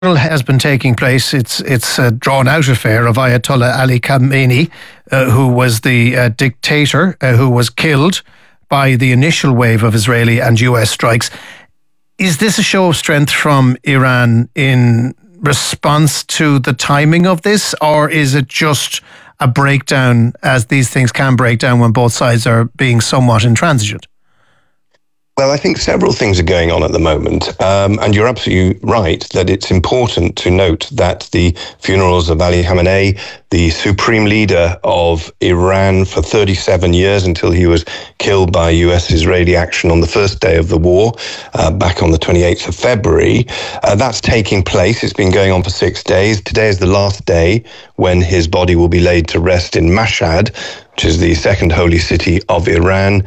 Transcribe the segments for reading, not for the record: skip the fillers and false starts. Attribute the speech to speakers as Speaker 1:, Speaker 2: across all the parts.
Speaker 1: has been taking place. It's a drawn-out affair of Ayatollah Ali Khamenei, who was the dictator who was killed by the initial wave of Israeli and US strikes. Is this a show of strength from Iran in response to the timing of this, or is it just a breakdown, as these things can break down when both sides are being somewhat intransigent?
Speaker 2: Well, I think several things are going on at the moment, and you're absolutely right that it's important to note that the funerals of Ali Khamenei, the supreme leader of Iran for 37 years until he was killed by US-Israeli action on the first day of the war, back on the 28th of February, that's taking place. It's been going on for 6 days. Today is the last day when his body will be laid to rest in Mashhad, which is the second holy city of Iran,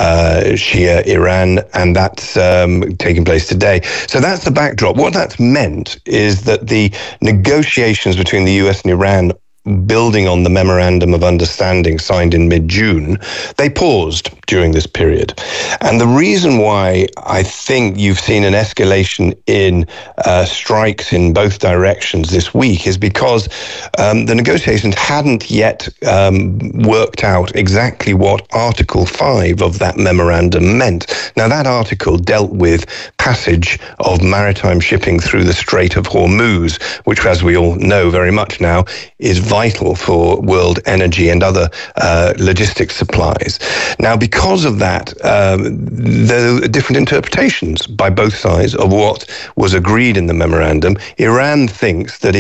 Speaker 2: Shia Iran, and that's taking place today. So that's the backdrop. What that's meant is that the negotiations between the US and Iran, building on the memorandum of understanding signed in mid-June, they paused during this period. And the reason why I think you've seen an escalation in strikes in both directions this week is because the negotiations hadn't yet worked out exactly what Article 5 of that memorandum meant. Now, that article dealt with passage of maritime shipping through the Strait of Hormuz, which, as we all know very much now, is vital for world energy and other logistics supplies. Now, because of that, there are different interpretations by both sides of what was agreed in the memorandum. Iran thinks that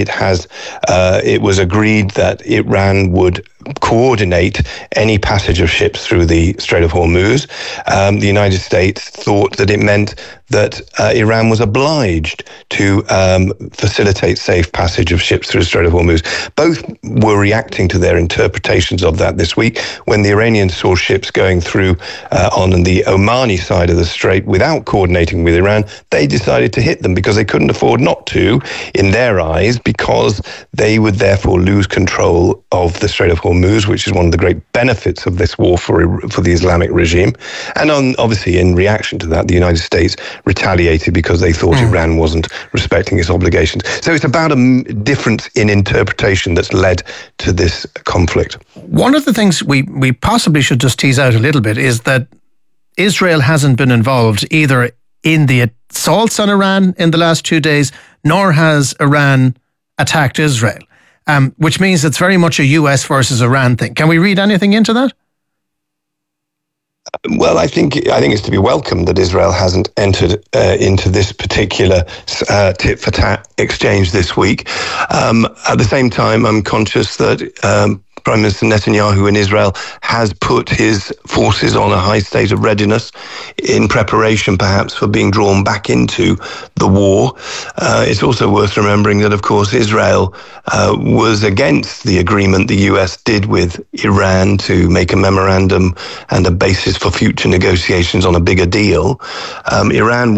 Speaker 2: it was agreed that Iran would coordinate any passage of ships through the Strait of Hormuz. The United States thought that it meant that Iran was obliged to facilitate safe passage of ships through the Strait of Hormuz. Both were reacting to their interpretations of that this week. When the Iranians saw ships going through on the Omani side of the strait without coordinating with Iran, they decided to hit them because they couldn't afford not to, in their eyes, because they would therefore lose control of the Strait of Hormuz, which is one of the great benefits of this war for the Islamic regime. And obviously, in reaction to that, the United States retaliated because they thought Iran wasn't respecting its obligations. So it's about a difference in interpretation that's led to this conflict.
Speaker 1: One of the things we possibly should just tease out a little bit is that Israel hasn't been involved either in the assaults on Iran in the last 2 days, nor has Iran attacked Israel, which means it's very much a US versus Iran thing. Can we read anything into that?
Speaker 2: Well, I think it's to be welcomed that Israel hasn't entered into this particular tit-for-tat exchange this week. At the same time, I'm conscious that Prime Minister Netanyahu in Israel has put his forces on a high state of readiness in preparation, perhaps, for being drawn back into the war. It's also worth remembering that, of course, Israel was against the agreement the US did with Iran to make a memorandum and a basis for future negotiations on a bigger deal. Israel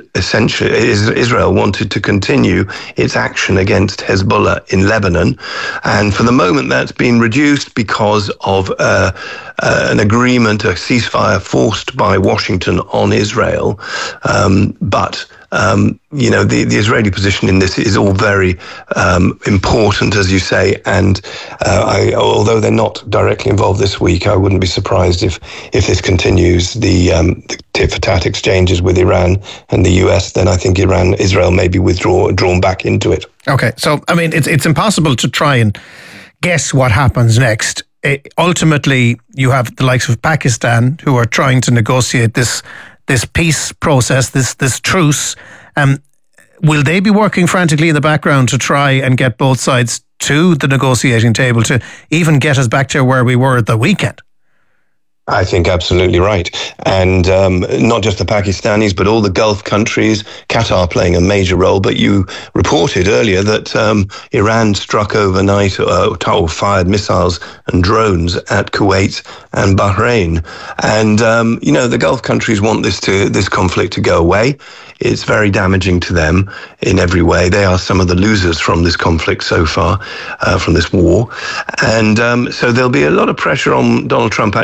Speaker 2: wanted to continue its action against Hezbollah in Lebanon. And for the moment, that's been reduced because of an agreement, a ceasefire forced by Washington on Israel. But the Israeli position in this is all very important, as you say. And although they're not directly involved this week, I wouldn't be surprised if this continues, the tit-for-tat exchanges with Iran and the US, then I think Israel may be drawn back into it.
Speaker 1: Okay, so I mean, it's impossible to try and guess what happens next. Ultimately, you have the likes of Pakistan who are trying to negotiate this peace process, this truce. Will they be working frantically in the background to try and get both sides to the negotiating table to even get us back to where we were at the weekend?
Speaker 2: I think absolutely right. And not just the Pakistanis, but all the Gulf countries, Qatar playing a major role. But you reported earlier that Iran struck overnight or fired missiles and drones at Kuwait and Bahrain. And, the Gulf countries want this conflict to go away. It's very damaging to them in every way. They are some of the losers from this conflict so far, from this war. And so there'll be a lot of pressure on Donald Trump actually to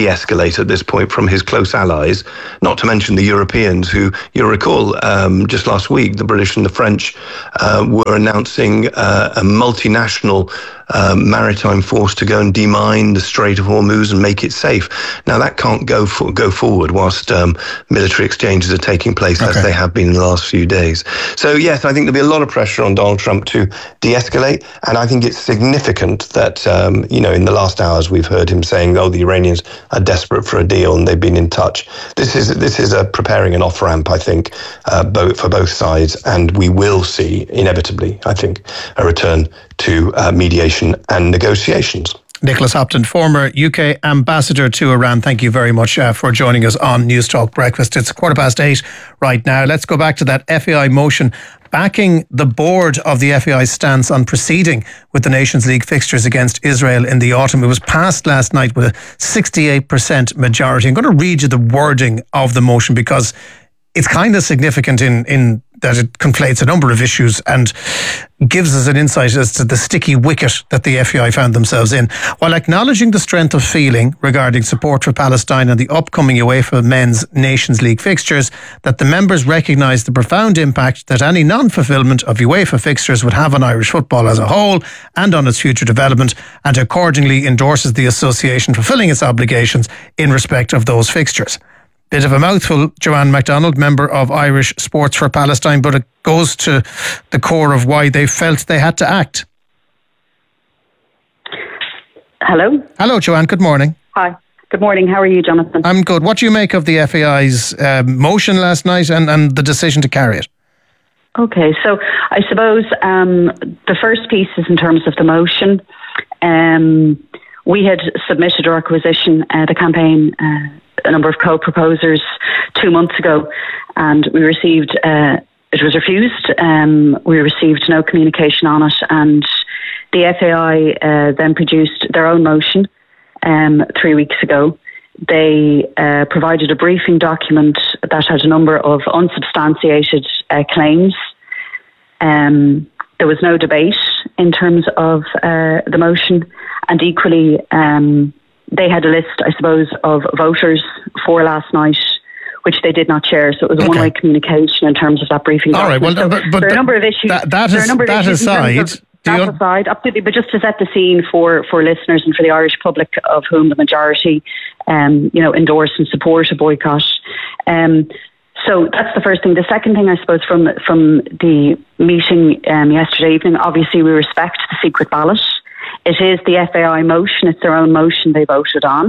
Speaker 2: de-escalate at this point from his close allies, not to mention the Europeans, who, you'll recall, just last week, the British and the French were announcing a multinational maritime force to go and demine the Strait of Hormuz and make it safe. Now, that can't go forward whilst military exchanges are taking place, as they have been in the last few days. So, yes, I think there'll be a lot of pressure on Donald Trump to de-escalate, and I think it's significant that, in the last hours we've heard him saying, the Iranians are desperate for a deal and they've been in touch. This is preparing an off-ramp, I think, for both sides, and we will see, inevitably, I think, a return to mediation and negotiations.
Speaker 1: Nicholas Hopton, former UK ambassador to Iran, thank you very much for joining us on News Talk Breakfast. It's 8:15 right now. Let's go back to that FAI motion backing the board of the FAI's stance on proceeding with the Nations League fixtures against Israel in the autumn. It was passed last night with a 68% majority. I'm going to read you the wording of the motion because it's kind of significant in that it conflates a number of issues and gives us an insight as to the sticky wicket that the FAI found themselves in. While acknowledging the strength of feeling regarding support for Palestine and the upcoming UEFA Men's Nations League fixtures, that the members recognise the profound impact that any non-fulfilment of UEFA fixtures would have on Irish football as a whole and on its future development, and accordingly endorses the association fulfilling its obligations in respect of those fixtures. Bit of a mouthful, Joanne MacDonald, member of Irish Sports for Palestine, but it goes to the core of why they felt they had to act.
Speaker 3: Hello.
Speaker 1: Hello, Joanne. Good morning.
Speaker 3: Hi. Good morning. How are you, Jonathan?
Speaker 1: I'm good. What do you make of the FAI's motion last night and the decision to carry it?
Speaker 3: Okay, so I suppose the first piece is in terms of the motion. We had submitted our acquisition, the campaign, a number of co-proposers 2 months ago, and we received, it was refused. We received no communication on it, and the FAI then produced their own motion 3 weeks ago. They provided a briefing document that had a number of unsubstantiated claims. There was no debate in terms of the motion, and equally they had a list, I suppose, of voters for last night, which they did not share. So it was a one-way communication in terms of that briefing document.
Speaker 1: All right, well,
Speaker 3: but there are a number of issues. That aside, absolutely. But just to set the scene for listeners and for the Irish public, of whom the majority, endorse and support a boycott. So that's the first thing. The second thing, I suppose, from the meeting yesterday evening, obviously we respect the secret ballot. It is the FAI motion. It's their own motion they voted on.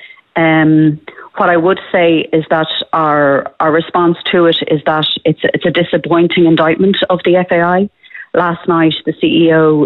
Speaker 3: What I would say is that our response to it is that it's a disappointing indictment of the FAI. Last night, the CEO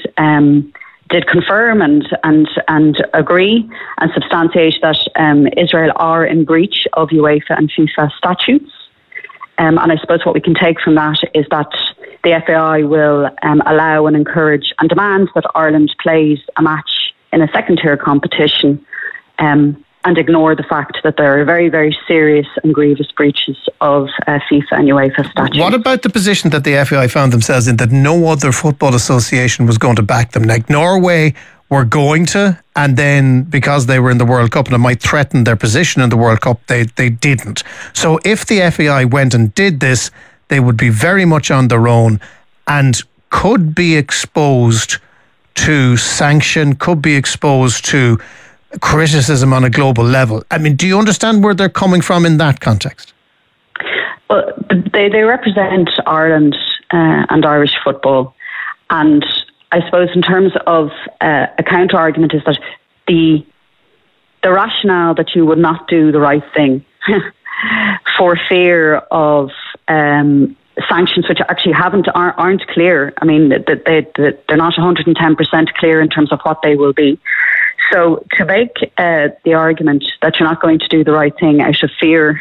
Speaker 3: did confirm and agree and substantiate that Israel are in breach of UEFA and FIFA statutes. And I suppose what we can take from that is that the FAI will allow and encourage and demand that Ireland plays a match in a second-tier competition and ignore the fact that there are very, very serious and grievous breaches of FIFA and UEFA statutes. What
Speaker 1: about the position that the FAI found themselves in, that no other football association was going to back them? Like Norway were going to, and then because they were in the World Cup and it might threaten their position in the World Cup, they didn't. So if the FAI went and did this, they would be very much on their own and could be exposed to sanction, could be exposed to criticism on a global level. I mean, do you understand where they're coming from in that context?
Speaker 3: Well, they represent Ireland and Irish football, and I suppose in terms of a counter argument is that the rationale that you would not do the right thing for fear of sanctions, which actually aren't clear. I mean, they're not 110% clear in terms of what they will be. So to make the argument that you're not going to do the right thing out of fear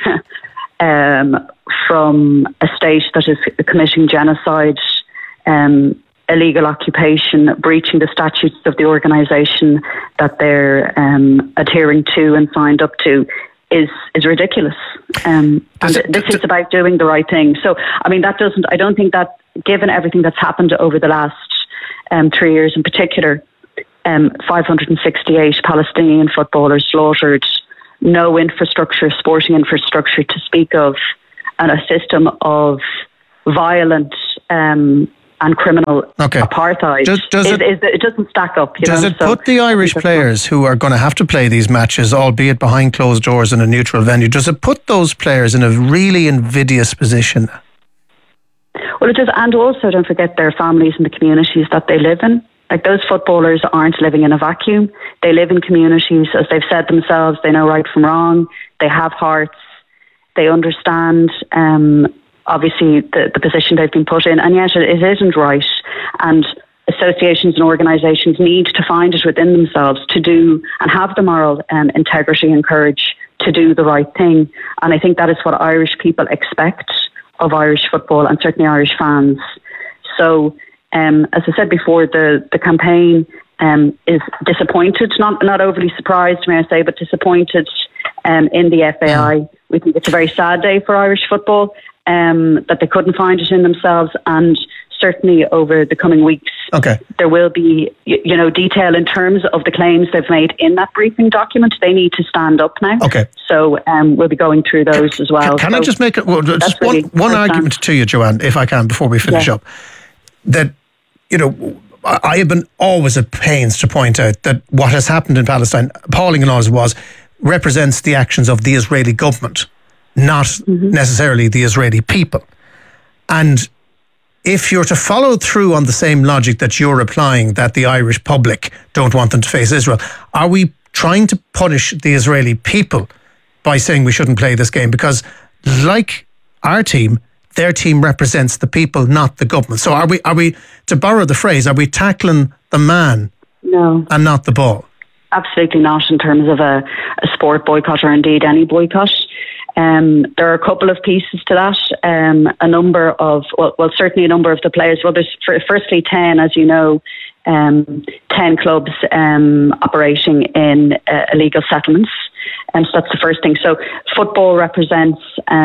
Speaker 3: from a state that is committing genocide, illegal occupation, breaching the statutes of the organisation that they're adhering to and signed up to, is ridiculous. And this is about doing the right thing. So, I mean, I don't think that, given everything that's happened over the last 3 years in particular, 568 Palestinian footballers slaughtered, no infrastructure, sporting infrastructure to speak of, and a system of violent and criminal apartheid. It doesn't stack up.
Speaker 1: Does it put the Irish players who are going to have to play these matches, albeit behind closed doors in a neutral venue, does it put those players in a really invidious position?
Speaker 3: Well, it does, and also don't forget their families and the communities that they live in. Like, those footballers aren't living in a vacuum. They live in communities, as they've said themselves. They know right from wrong. They have hearts. They understand, obviously, the position they've been put in. And yet it isn't right. And associations and organisations need to find it within themselves to do and have the moral integrity and courage to do the right thing. And I think that is what Irish people expect of Irish football, and certainly Irish fans. So, as I said before, the campaign is disappointed, not overly surprised, may I say, but disappointed in the FAI. We think it's a very sad day for Irish football, that they couldn't find it in themselves, and certainly over the coming weeks there will be detail in terms of the claims they've made in that briefing document. They need to stand up now. So we'll be going through those as well.
Speaker 1: Can I just make one argument to you, Joanne, if I can, before we finish up? That, I have been always at pains to point out that what has happened in Palestine, appalling and all as it was, represents the actions of the Israeli government, not necessarily the Israeli people. And if you're to follow through on the same logic that you're applying, that the Irish public don't want them to face Israel, are we trying to punish the Israeli people by saying we shouldn't play this game? Because like our team, their team represents the people, not the government. So are we, to borrow the phrase, are we tackling the man and not the ball?
Speaker 3: Absolutely not, in terms of a sport boycott, or indeed any boycott. There are a couple of pieces to that. Certainly a number of the players. Well, there's firstly 10, as you know, 10 clubs operating in illegal settlements. And so that's the first thing. So football represents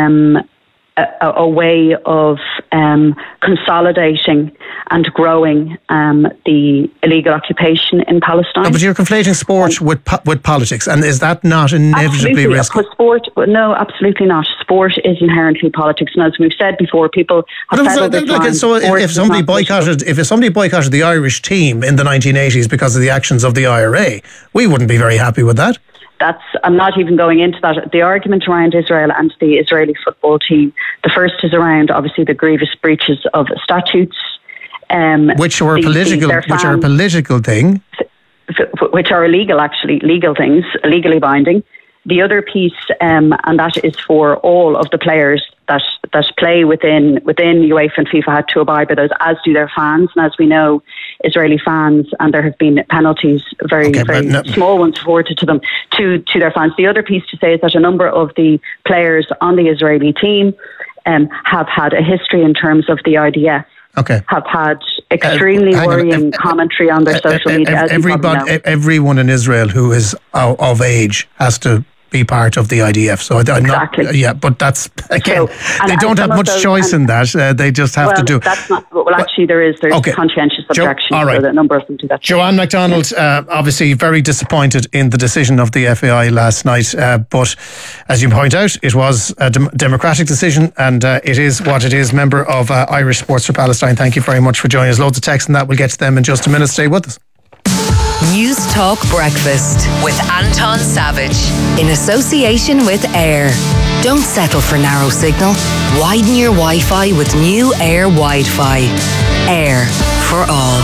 Speaker 3: a way of consolidating and growing the illegal occupation in Palestine.
Speaker 1: No, but you're conflating sport with politics, and is that not inevitably risky?
Speaker 3: No, absolutely not. Sport is inherently politics, and as we've said before, people have
Speaker 1: if somebody boycotted the Irish team in the 1980s because of the actions of the IRA, we wouldn't be very happy with that.
Speaker 3: I'm not even going into that. The argument around Israel and the Israeli football team, the first is around obviously the grievous breaches of statutes,
Speaker 1: which are a political thing,
Speaker 3: which are legal things, legally binding. The other piece, and that is for all of the players that play within UEFA and FIFA, had to abide by those, as do their fans. And as we know, Israeli fans, and there have been penalties, very small ones afforded to them, to their fans. The other piece to say is that a number of the players on the Israeli team have had a history in terms of the IDF. Have had extremely worrying commentary on their social media.
Speaker 1: Everyone in Israel who is of age has to be part of the IDF. So
Speaker 3: exactly.
Speaker 1: But that's, again, they don't have much choice in that. They just have to do.
Speaker 3: That's not. Well, actually, there's conscientious objection.
Speaker 1: All right.
Speaker 3: So a number of them do that.
Speaker 1: Joanne MacDonald, obviously very disappointed in the decision of the FAI last night. But as you point out, it was a democratic decision, and it is what it is. Member of Irish Sports for Palestine, thank you very much for joining us. Loads of text, and that we'll get to them in just a minute. Stay with us.
Speaker 4: News Talk Breakfast with Anton Savage in association with Air. Don't settle for narrow signal. Widen your Wi-Fi with new Air Wi-Fi. Air for all.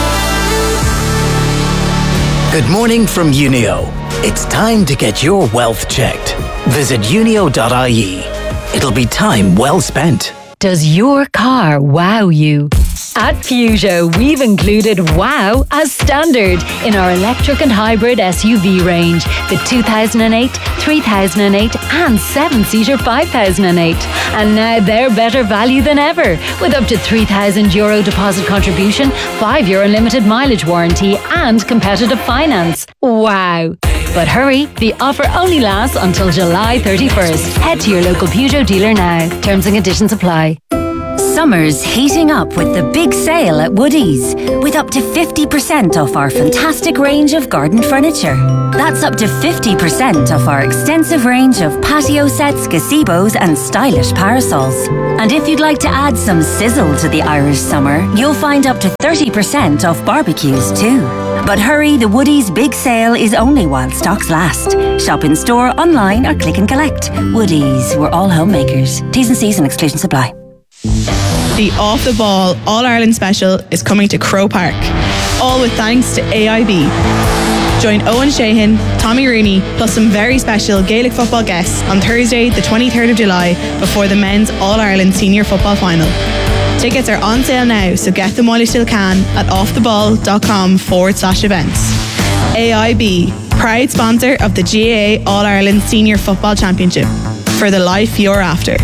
Speaker 5: Good morning from Unio. It's time to get your wealth checked. Visit unio.ie. It'll be time well spent.
Speaker 6: Does your car wow you? At Peugeot, we've included wow as standard in our electric and hybrid SUV range. The 2008, 3008 and 7-seater 5008. And now they're better value than ever, with up to €3,000 deposit contribution, 5-year unlimited mileage warranty and competitive finance. Wow. But hurry, the offer only lasts until July 31st. Head to your local Peugeot dealer now. Terms and conditions apply.
Speaker 7: Summer's heating up with the big sale at Woodies, with up to 50% off our fantastic range of garden furniture. That's up to 50% off our extensive range of patio sets, gazebos and stylish parasols. And if you'd like to add some sizzle to the Irish summer, you'll find up to 30% off barbecues too. But hurry, the Woodies big sale is only while stocks last. Shop in store, online or click and collect. Woodies, we're all homemakers. T's and C's and exclusions apply.
Speaker 8: The Off the Ball All-Ireland Special is coming to Crow Park, all with thanks to AIB. Join Owen Sheehan, Tommy Rooney, plus some very special Gaelic football guests on Thursday, the 23rd of July, before the men's All-Ireland Senior Football Final. Tickets are on sale now, so get them while you still can at offtheball.com/events. AIB, proud sponsor of the GAA All-Ireland Senior Football Championship. For the life you're after.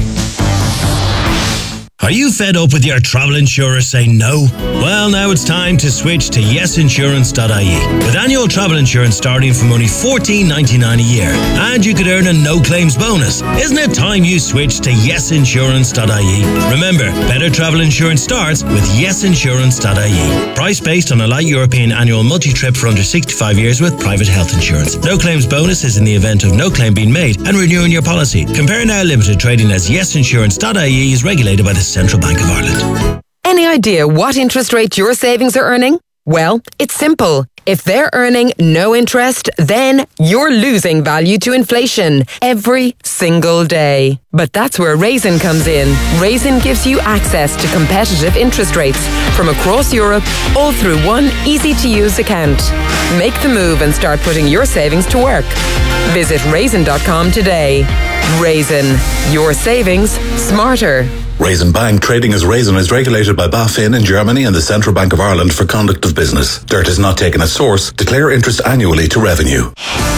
Speaker 9: Are you fed up with your travel insurer saying no? Well, now it's time to switch to yesinsurance.ie. With annual travel insurance starting from only $14.99 a year, and you could earn a no claims bonus. Isn't it time you switched to yesinsurance.ie? Remember, better travel insurance starts with yesinsurance.ie. Price based on a light European annual multi-trip for under 65 years with private health insurance. No claims bonus is in the event of no claim being made and renewing your policy. Compare Now Limited, trading as yesinsurance.ie, is regulated by the Central Bank of Ireland.
Speaker 10: Any idea what interest rate your savings are earning? Well, it's simple. If they're earning no interest, then you're losing value to inflation every single day. But that's where Raisin comes in. Raisin gives you access to competitive interest rates from across Europe, all through one easy-to-use account. Make the move and start putting your savings to work. Visit raisin.com today. Raisin, your savings smarter.
Speaker 11: Raisin Bank, trading as Raisin, is regulated by BaFin in Germany and the Central Bank of Ireland for conduct of business. Dirt is not taken as source. Declare interest annually to revenue.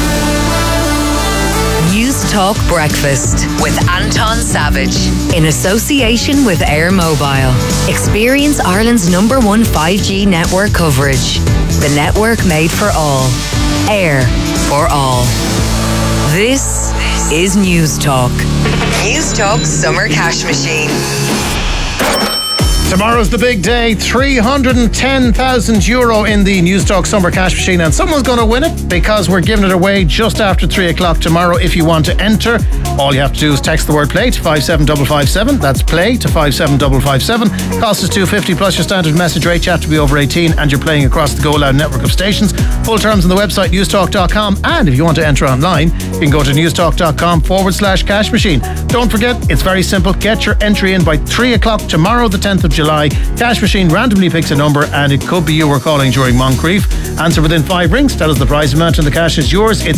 Speaker 4: News Talk Breakfast with Anton Savage in association with Air Mobile. Experience Ireland's #1 5G network coverage. The network made for all. Air for all. This is News Talk. News Talk Summer Cash Machine.
Speaker 1: Tomorrow's the big day. €310,000 in the News Talk Summer Cash Machine, and someone's going to win it because we're giving it away just after 3 o'clock tomorrow. If you want to enter, all you have to do is text the word play to 57557. That's play to 57557. Cost is $2.50 plus your standard message rate. You have to be over 18 and you're playing across the Go Loud network of stations. Full terms on the website newstalk.com, and if you want to enter online, you can go to newstalk.com/cash machine. Don't forget, it's very simple. Get your entry in by 3 o'clock tomorrow, the 10th of July. Cash machine randomly picks a number, and it could be you we're calling during Moncrief. Answer within 5 rings. Tell us the prize amount, and the cash is yours. It's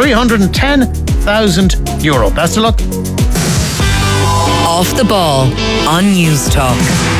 Speaker 1: €310,000. Best of luck.
Speaker 4: Off the Ball on News Talk.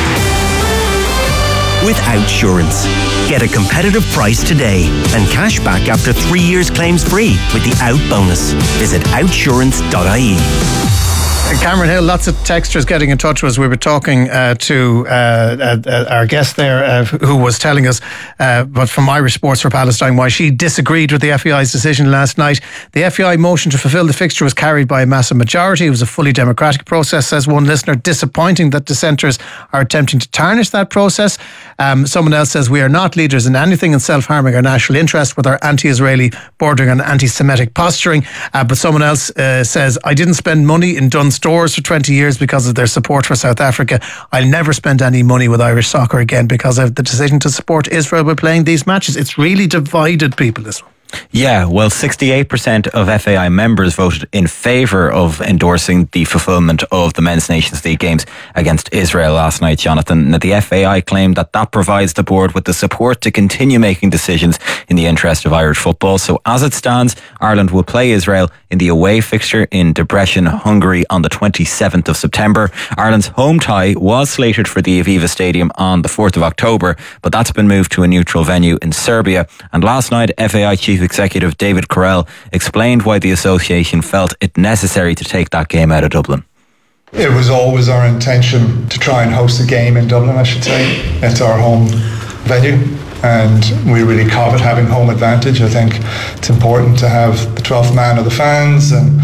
Speaker 12: With Outsurance. Get a competitive price today and cash back after 3 years claims free with the Out bonus. Visit outsurance.ie.
Speaker 1: Cameron Hill, lots of texters getting in touch with us. We were talking to our guest there who was telling us, but from Irish Sports for Palestine, why she disagreed with the FEI's decision last night. The FEI motion to fulfil the fixture was carried by a massive majority. It was a fully democratic process, says one listener. Disappointing that dissenters are attempting to tarnish that process. Someone else says, we are not leaders in anything and self-harming our national interest with our anti-Israeli bordering on anti-Semitic posturing. But someone else says, I didn't spend money in Dunnes Stores for 20 years because of their support for South Africa. I'll never spend any money with Irish soccer again because of the decision to support Israel by playing these matches. It's really divided people, this one.
Speaker 13: Yeah, well, 68% of FAI members voted in favour of endorsing the fulfilment of the Men's Nations League games against Israel last night, Jonathan. Now, the FAI claimed that provides the board with the support to continue making decisions in the interest of Irish football. So as it stands, Ireland will play Israel in the away fixture in Debrecen, Hungary on the 27th of September. Ireland's home tie was slated for the Aviva Stadium on the 4th of October, but that's been moved to a neutral venue in Serbia. And last night, FAI Chief Executive David Correll explained why the association felt it necessary to take that game out of Dublin.
Speaker 14: It was always our intention to try and host a game in Dublin, I should say. It's our home venue and we really covet having home advantage. I think it's important to have the 12th man of the fans, and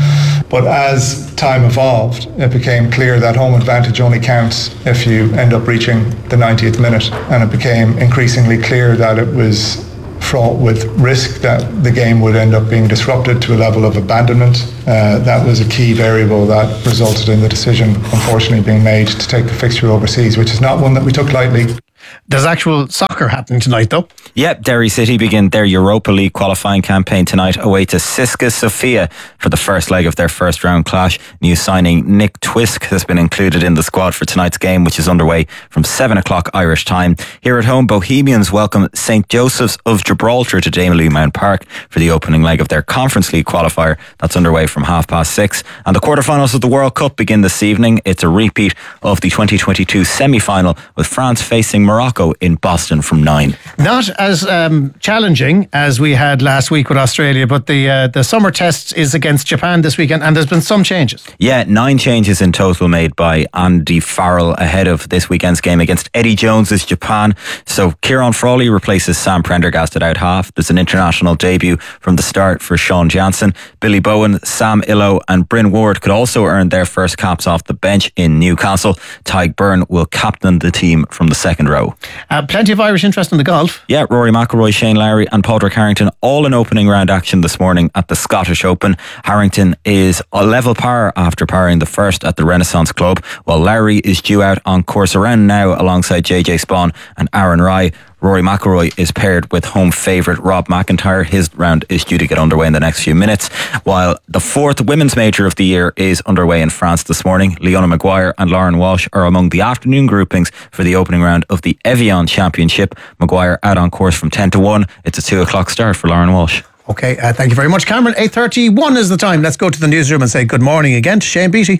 Speaker 14: But as time evolved, it became clear that home advantage only counts if you end up reaching the 90th minute, and it became increasingly clear that it was fraught with risk, that the game would end up being disrupted to a level of abandonment. That was a key variable that resulted in the decision, unfortunately, being made to take the fixture overseas, which is not one that we took lightly.
Speaker 1: There's actual soccer happening tonight, though.
Speaker 13: Yep, Derry City begin their Europa League qualifying campaign tonight away to Siska Sofia for the first leg of their first round clash. New signing Nick Twisk has been included in the squad for tonight's game, which is underway from 7 o'clock Irish time. Here at home, Bohemians welcome St Joseph's of Gibraltar to Dameley Mount Park for the opening leg of their Conference League qualifier. That's underway from 6:30. And the quarterfinals of the World Cup begin this evening. It's a repeat of the 2022 semi-final, with France facing Morocco in Boston from 9.
Speaker 1: Not as challenging as we had last week with Australia, but the summer test is against Japan this weekend, and there's been some changes.
Speaker 13: Yeah, 9 changes in total made by Andy Farrell ahead of this weekend's game against Eddie Jones's Japan. So Kieran Frawley replaces Sam Prendergast at out half. There's an international debut from the start for Sean Jansen. Billy Bowen, Sam Illo and Bryn Ward could also earn their first caps off the bench in Newcastle. Tadhg Byrne will captain the team from the second row.
Speaker 1: Plenty of Irish interest in the golf.
Speaker 13: Yeah, Rory McIlroy, Shane Lowry and Padraig Harrington all in opening round action this morning at the Scottish Open. Harrington is a level par after parring the first at the Renaissance Club, while Lowry is due out on course around now alongside JJ Spawn and Aaron Rai. Rory McIlroy is paired with home favourite Rob McIntyre. His round is due to get underway in the next few minutes, while the 4th women's major of the year is underway in France this morning. Leona Maguire and Lauren Walsh are among the afternoon groupings for the opening round of the Evian Championship. Maguire out on course from 10 to 1. It's a 2 o'clock start for Lauren Walsh.
Speaker 1: Okay, thank you very much, Cameron. 8:31 is the time. Let's go to the newsroom and say good morning again to Shane Beattie.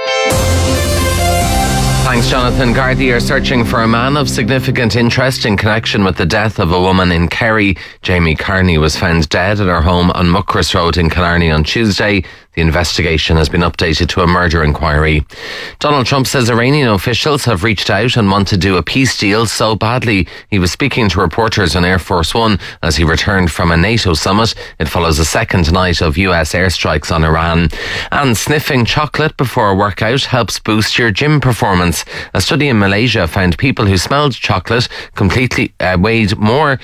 Speaker 15: Thanks, Jonathan. Gardaí are searching for a man of significant interest in connection with the death of a woman in Kerry. Jamie Carney was found dead at her home on Muckross Road in Killarney on Tuesday. The investigation has been updated to a murder inquiry. Donald Trump says Iranian officials have reached out and want to do a peace deal so badly. He was speaking to reporters on Air Force One as he returned from a NATO summit. It follows a second night of US airstrikes on Iran. And sniffing chocolate before a workout helps boost your gym performance. A study in Malaysia found people who smelled chocolate completed more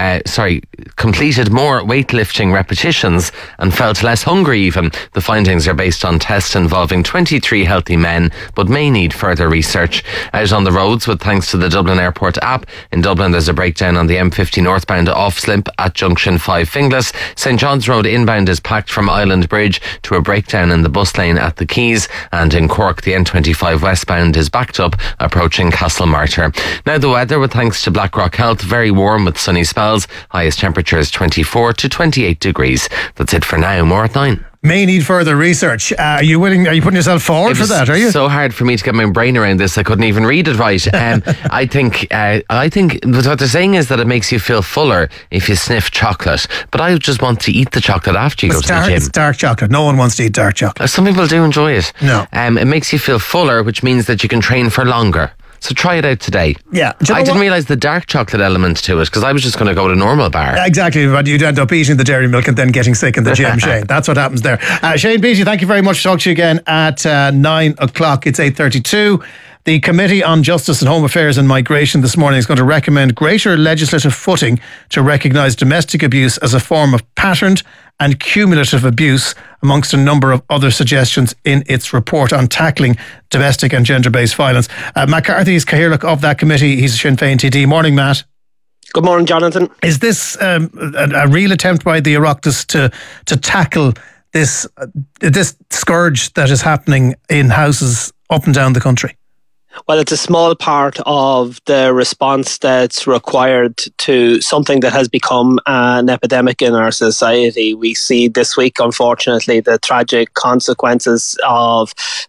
Speaker 15: weightlifting repetitions and felt less hungry even. The findings are based on tests involving 23 healthy men, but may need further research. Out on the roads, with thanks to the Dublin Airport app. In Dublin, there's a breakdown on the M50 northbound off slip at junction 5 Finglas. St John's Road inbound is packed from Island Bridge to a breakdown in the bus lane at the Quays. And in Cork, the N25 westbound is backed up approaching Castlemartyr. Now the weather, with thanks to Blackrock Health, very warm with sunny spells. Highest temperatures 24 to 28 degrees. That's it for now. More at 9.
Speaker 1: May need further research. Are you putting yourself forward for that, are you?
Speaker 15: It's so hard for me to get my brain around this, I couldn't even read it right. I think what they're saying is that it makes you feel fuller if you sniff chocolate. But I just want to eat the chocolate after you go to the gym.
Speaker 1: It's dark chocolate. No one wants to eat dark chocolate.
Speaker 15: Some people do enjoy it.
Speaker 1: No.
Speaker 15: It makes you feel fuller, which means that you can train for longer. So try it out today.
Speaker 1: Yeah.
Speaker 15: I didn't realise the dark chocolate element to it, because I was just going to go to normal bar.
Speaker 1: Exactly, but you'd end up eating the dairy milk and then getting sick in the gym, Shane. That's what happens there. Shane Beattie, thank you very much. Talk to you again at 9 o'clock. It's 8:32. The Committee on Justice and Home Affairs and Migration this morning is going to recommend greater legislative footing to recognise domestic abuse as a form of patterned and cumulative abuse, amongst a number of other suggestions in its report on tackling domestic and gender-based violence. Matt Carthy is Cathaoirleach of that committee. He's a Sinn Féin TD. Morning, Matt.
Speaker 16: Good morning, Jonathan.
Speaker 1: Is this a real attempt by the Oireachtas to tackle this scourge that is happening in houses up and down the country?
Speaker 16: Well, it's a small part of the response that's required to something that has become an epidemic in our society. We see this week, unfortunately, the tragic consequences of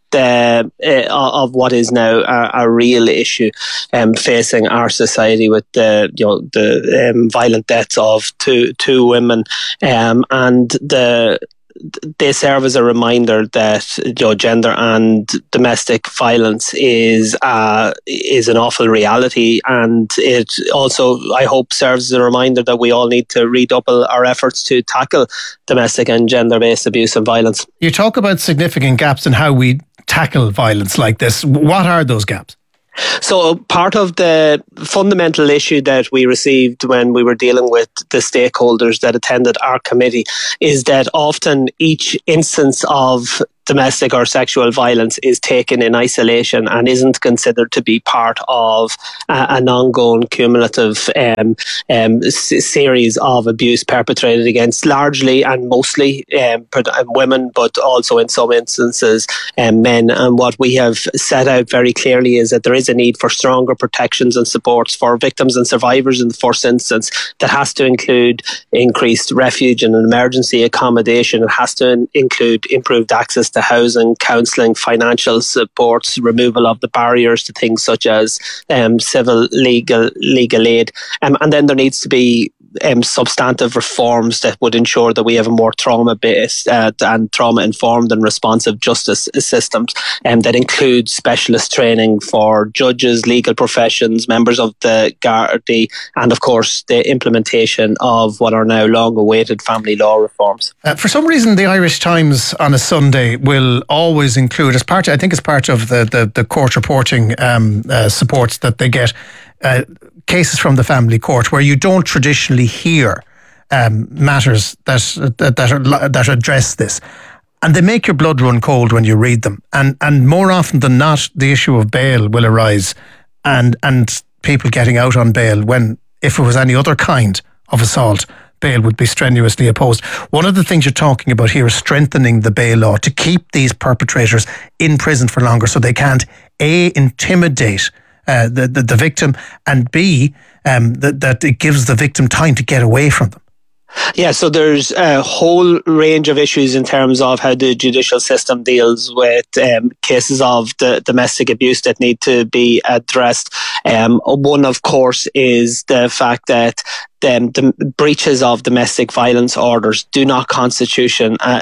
Speaker 16: what is now a real issue facing our society, with the violent deaths of two women, and the they serve as a reminder that gender and domestic violence is an awful reality, and it also, I hope, serves as a reminder that we all need to redouble our efforts to tackle domestic and gender-based abuse and violence.
Speaker 1: You talk about significant gaps in how we tackle violence like this. What are those gaps?
Speaker 16: So part of the fundamental issue that we received when we were dealing with the stakeholders that attended our committee is that often each instance of domestic or sexual violence is taken in isolation and isn't considered to be part of an ongoing cumulative series of abuse perpetrated against largely and mostly women, but also in some instances men. And what we have set out very clearly is that there is a need for stronger protections and supports for victims and survivors in the first instance. That has to include increased refuge and emergency accommodation. It has to include improved access to housing, counselling, financial supports, removal of the barriers to things such as civil legal aid. And then there needs to be substantive reforms that would ensure that we have a more trauma-based and trauma-informed and responsive justice systems that includes specialist training for judges, legal professions, members of the Gardaí, and of course the implementation of what are now long-awaited family law reforms.
Speaker 1: For some reason, the Irish Times on a Sunday will always include, as part of the court reporting supports that they get, cases from the family court where you don't traditionally hear matters that address this. And they make your blood run cold when you read them. And more often than not, the issue of bail will arise and people getting out on bail when, if it was any other kind of assault, bail would be strenuously opposed. One of the things you're talking about here is strengthening the bail law to keep these perpetrators in prison for longer so they can't, A, intimidate the victim, and B, that it gives the victim time to get away from them.
Speaker 16: Yeah, so there's a whole range of issues in terms of how the judicial system deals with cases of the domestic abuse that need to be addressed. One, of course, is the fact that the breaches of domestic violence orders do not constitute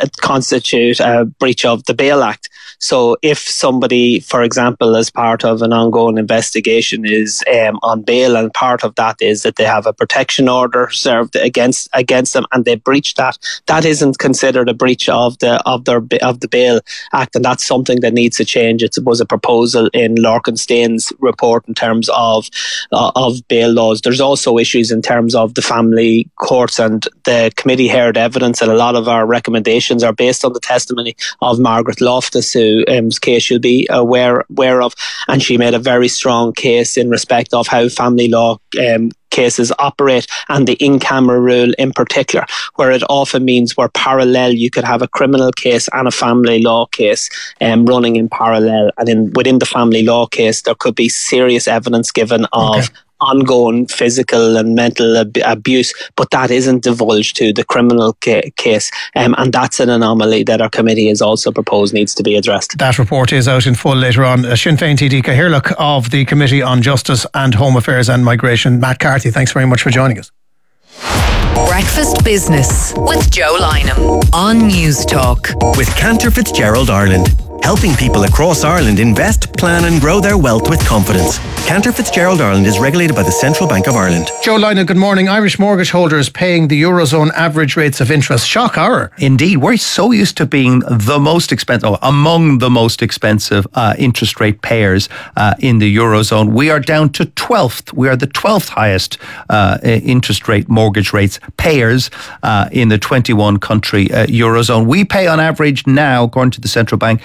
Speaker 16: a breach of the Bail Act. So if somebody, for example, as part of an ongoing investigation is on bail, and part of that is that they have a protection order served against them and they breach that, that isn't considered a breach of the Bail Act, and that's something that needs to change. It was a proposal in Lorcan-Staines' report in terms of bail laws. There's also issues in terms of the family courts, and the committee heard evidence, and a lot of our recommendations are based on the testimony of Margaret Loftus, whose case you'll be aware of, and she made a very strong case in respect of how family law cases operate, and the in-camera rule in particular, where it often means where parallel you could have a criminal case and a family law case running in parallel, and within the family law case there could be serious evidence given of ongoing physical and mental abuse, but that isn't divulged to the criminal case, and that's an anomaly that our committee has also proposed needs to be addressed.
Speaker 1: That report is out in full later on. Sinn Féin TD Cathaoirleach of the Committee on Justice and Home Affairs and Migration, Matt Carthy, thanks very much for joining us.
Speaker 4: Breakfast Business with Joe Lynham on News Talk.
Speaker 12: With Cantor Fitzgerald Ireland, helping people across Ireland invest, plan and grow their wealth with confidence. Cantor Fitzgerald Ireland is regulated by the Central Bank of Ireland.
Speaker 1: Joe Lynham, good morning. Irish mortgage holders paying the Eurozone average rates of interest. Shock horror.
Speaker 17: Indeed. We're so used to being the most expensive, among the most expensive interest rate payers in the Eurozone. We are down to 12th. We are the 12th highest interest rate mortgage rates payers in the 21 country Eurozone. We pay on average now, according to the Central Bank,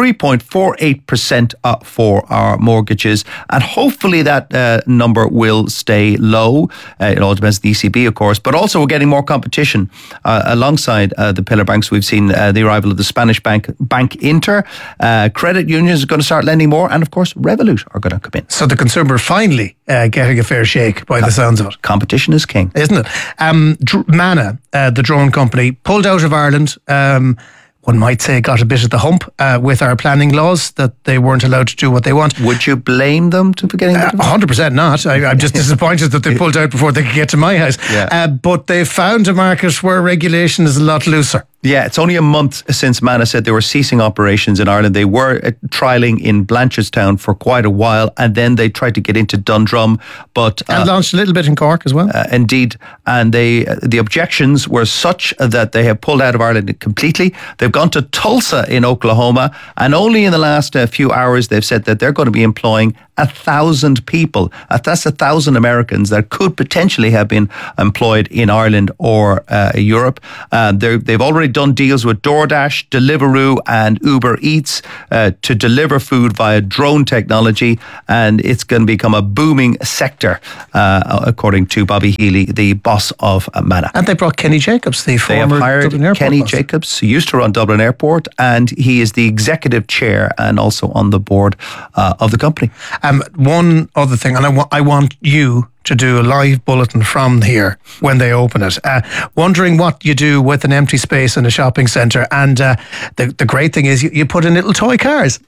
Speaker 17: 3.48% for our mortgages, and hopefully that number will stay low. It all depends on the ECB, of course, but also we're getting more competition alongside the pillar banks. We've seen the arrival of the Spanish bank Inter. Credit unions are going to start lending more, and of course Revolut are going to come in.
Speaker 1: So the consumer finally getting a fair shake by the sounds of it.
Speaker 17: Competition is king,
Speaker 1: isn't it? Mana, the drone company, pulled out of Ireland. One might say got a bit of the hump with our planning laws, that they weren't allowed to do what they want.
Speaker 17: Would you blame them for getting
Speaker 1: 100% not. I'm just disappointed that they pulled out before they could get to my house.
Speaker 17: Yeah.
Speaker 1: But they found a market where regulation is a lot looser.
Speaker 17: Yeah, it's only a month since Manna said they were ceasing operations in Ireland. They were trialling in Blanchardstown for quite a while, and then they tried to get into Dundrum, but
Speaker 1: and launched a little bit in Cork as well.
Speaker 17: Indeed, and the objections were such that they have pulled out of Ireland completely. They've gone to Tulsa in Oklahoma, and only in the last few hours they've said that they're going to be employing 1,000 people. That's 1,000 Americans that could potentially have been employed in Ireland or Europe. They've already done deals with DoorDash, Deliveroo and Uber Eats to deliver food via drone technology, and it's going to become a booming sector, according to Bobby Healy, the boss of Manna.
Speaker 1: And they brought Kenny Jacobs, the former Dublin Airport
Speaker 17: Kenny
Speaker 1: boss.
Speaker 17: Jacobs, who used to run Dublin Airport, and he is the executive chair and also on the board of the company.
Speaker 1: One other thing, and I want you to do a live bulletin from here when they open it. Wondering what you do with an empty space in a shopping centre. And the great thing is you put in little toy cars.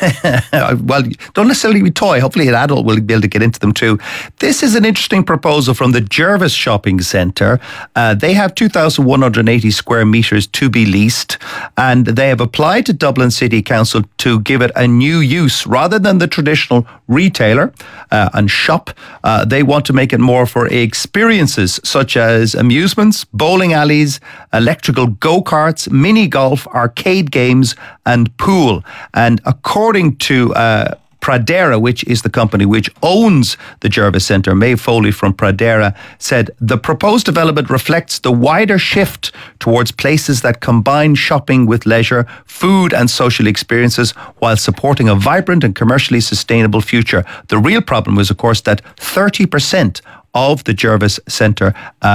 Speaker 17: Well, don't necessarily be toy. Hopefully an adult will be able to get into them too. This is an interesting proposal from the Jervis Shopping Centre. They have 2,180 square metres to be leased, and they have applied to Dublin City Council to give it a new use. Rather than the traditional retailer and shop, they want to make it more for experiences such as amusements, bowling alleys, electrical go-karts, mini golf, arcade games and pool. And according to Pradera, which is the company which owns the Jervis Centre, Maeve Foley from Pradera, said the proposed development reflects the wider shift towards places that combine shopping with leisure, food and social experiences while supporting a vibrant and commercially sustainable future. The real problem was, of course, that 30% of the Jervis Centre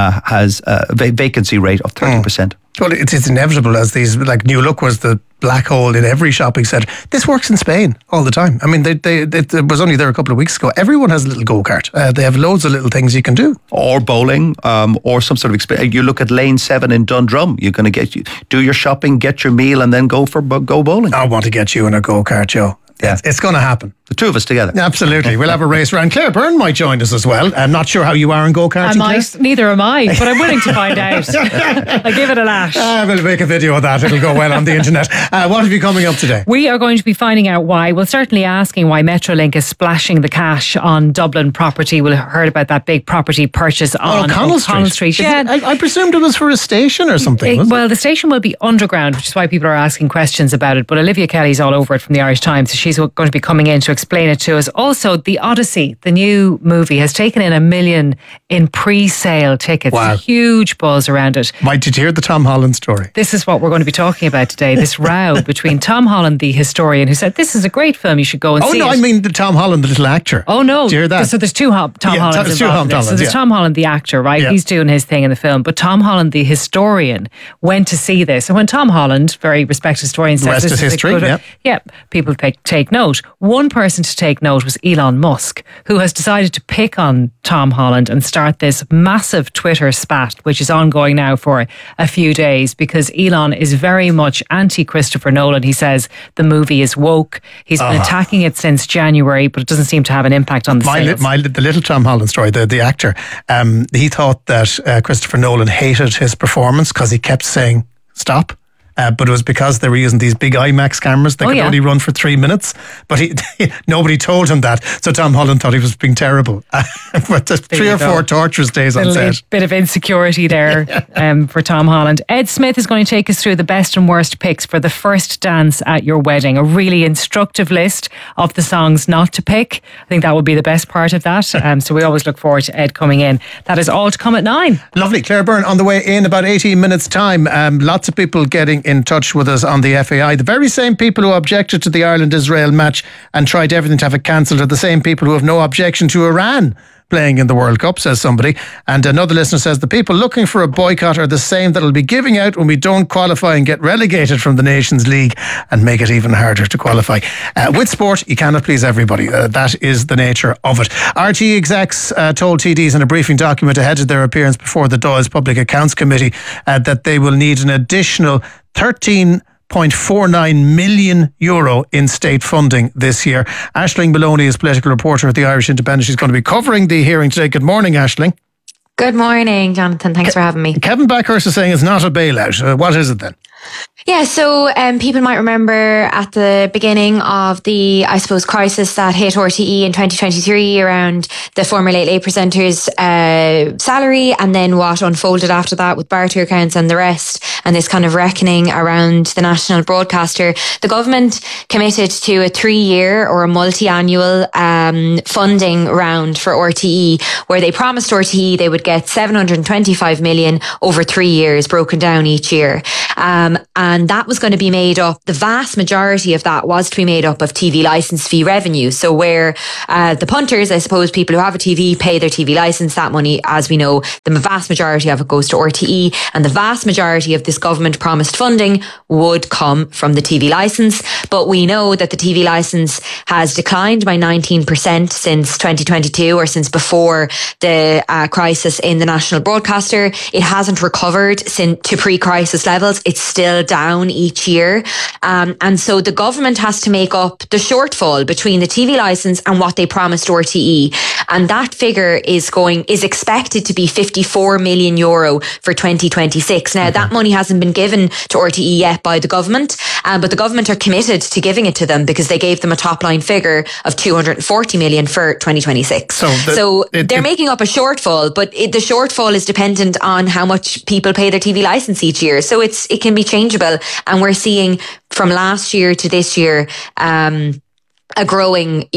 Speaker 17: has a vacancy rate of 30%.
Speaker 1: Well, it's inevitable, as these, like New Look was the black hole in every shopping centre. This works in Spain all the time. I mean, it was only there a couple of weeks ago. Everyone has a little go-kart. They have loads of little things you can do.
Speaker 17: Or bowling, or some sort of experience. You look at Lane 7 in Dundrum. You're going to do your shopping, get your meal, and then go bowling.
Speaker 1: I want to get you in a go-kart, Joe. Yeah. It's going to happen.
Speaker 17: The two of us together.
Speaker 1: Absolutely. We'll have a race round. Claire Byrne might join us as well. I'm not sure how you are in go-karting.
Speaker 18: I might. Neither am I, but I'm willing to find out. I'll give it a lash.
Speaker 1: We'll make a video of that. It'll go well on the internet. What have you coming up today?
Speaker 18: We are going to be finding out why. Well, certainly asking why Metrolink is splashing the cash on Dublin property. We'll have heard about that big property purchase on
Speaker 1: O'Connell Street.
Speaker 18: Yeah.
Speaker 1: I presumed it was for a station or something.
Speaker 18: Well, the station will be underground, which is why people are asking questions about it. But Olivia Kelly's all over it from the Irish Times. So she's going to be coming in to explain it to us. Also, The Odyssey, the new movie, has taken in 1 million in pre-sale tickets.
Speaker 1: Wow.
Speaker 18: Huge buzz around it.
Speaker 1: Did you hear the Tom Holland story?
Speaker 18: This is what we're going to be talking about today. This row between Tom Holland, the historian, who said, this is a great film, you should go and see it.
Speaker 1: Oh, no, I mean the Tom Holland, the little actor.
Speaker 18: Oh, no.
Speaker 1: Did you hear that?
Speaker 18: So there's two Tom Hollands involved in this. So there's
Speaker 1: yeah.
Speaker 18: Tom Holland, the actor, right?
Speaker 1: Yeah.
Speaker 18: He's doing his thing in the film. But Tom Holland, the historian, went to see this. And when Tom Holland, very respected historian, says
Speaker 1: the rest
Speaker 18: this
Speaker 1: is history,
Speaker 18: people take note. One person to take note was Elon Musk, who has decided to pick on Tom Holland and start this massive Twitter spat, which is ongoing now for a few days, because Elon is very much anti-Christopher Nolan. He says the movie is woke. He's been attacking it since January, but it doesn't seem to have an impact on the sales.
Speaker 1: The little Tom Holland story, the actor, he thought that Christopher Nolan hated his performance because he kept saying, stop. But it was because they were using these big IMAX cameras that could only run for 3 minutes. But nobody told him that. So Tom Holland thought he was being terrible. But 3 or 4 torturous days on set.
Speaker 18: A bit of insecurity there for Tom Holland. Ed Smith is going to take us through the best and worst picks for the first dance at your wedding. A really instructive list of the songs not to pick. I think that would be the best part of that. So we always look forward to Ed coming in. That is all to come at 9.
Speaker 1: Lovely. Claire Byrne on the way in about 18 minutes time. Lots of people getting in touch with us on the FAI. The very same people who objected to the Ireland-Israel match and tried everything to have it cancelled are the same people who have no objection to Iran playing in the World Cup, says somebody. And another listener says the people looking for a boycott are the same that will be giving out when we don't qualify and get relegated from the Nations League and make it even harder to qualify. With sport, you cannot please everybody. That is the nature of it. RT execs told TDs in a briefing document ahead of their appearance before the Dáil's Public Accounts Committee that they will need an additional 13.49 million euro in state funding this year. Aisling Maloney is political reporter at the Irish Independent. She's going to be covering the hearing today. Good morning, Aisling.
Speaker 19: Good morning, Jonathan. Thanks for having me.
Speaker 1: Kevin Backhurst is saying it's not a bailout. What is it then?
Speaker 19: Yeah, so people might remember at the beginning of the, I suppose, crisis that hit RTE in 2023 around the former Late Late presenter's salary, and then what unfolded after that with barter accounts and the rest, and this kind of reckoning around the national broadcaster. The government committed to a 3-year or a multi-annual funding round for RTE, where they promised RTE they would get 725 million over 3 years, broken down each year. And that was going to be made up, the vast majority of that was to be made up of TV licence fee revenue. So where the punters, I suppose people who have a TV pay their TV licence, that money, as we know, the vast majority of it goes to RTE, and the vast majority of this government promised funding would come from the TV licence. But we know that the TV licence has declined by 19% since 2022, or since before the crisis in the national broadcaster. It hasn't recovered to pre-crisis levels. It's still down each year. And so the government has to make up the shortfall between the TV licence and what they promised RTE. And that figure is expected to be €54 million for 2026. Now, that money hasn't been given to RTE yet by the government, but the government are committed to giving it to them because they gave them a top line figure of 240 million for 2026. So they're making up a shortfall, but the shortfall is dependent on how much people pay their TV licence each year. So it can be changeable, and we're seeing from last year to this year a growing,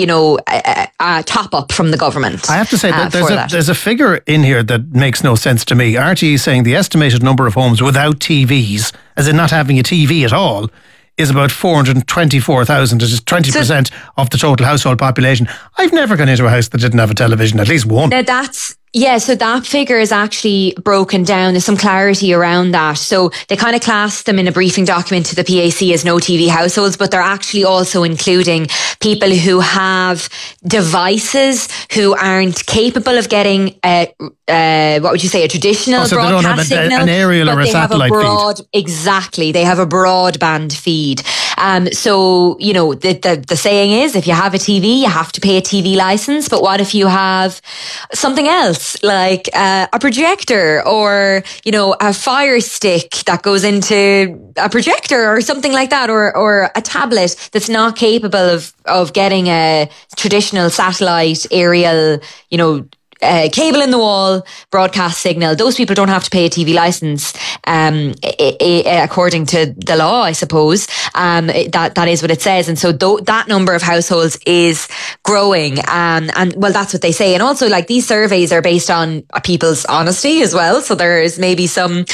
Speaker 19: top up from the government.
Speaker 1: I have to say that there's a figure in here that makes no sense to me. RTE is saying the estimated number of homes without TVs, as in not having a TV at all, is about 424,000, which is 20% of the total household population. I've never gone into a house that didn't have a television, at least one.
Speaker 19: Now so that figure is actually broken down. There's some clarity around that. So they kind of class them in a briefing document to the PAC as no TV households, but they're actually also including people who have devices who aren't capable of getting a traditional
Speaker 1: so
Speaker 19: broadcast signal.
Speaker 1: They don't have an aerial or a satellite feed.
Speaker 19: Exactly. They have a broadband feed. So, the saying is, if you have a TV, you have to pay a TV license. But what if you have something else, like a projector or, a Fire Stick that goes into a projector or something like that, or a tablet that's not capable of getting a traditional satellite aerial, cable in the wall broadcast signal? Those people don't have to pay a TV license, according to the law, I suppose. That is what it says. And so that number of households is growing. And that's what they say. And also, these surveys are based on people's honesty as well. So there is maybe some,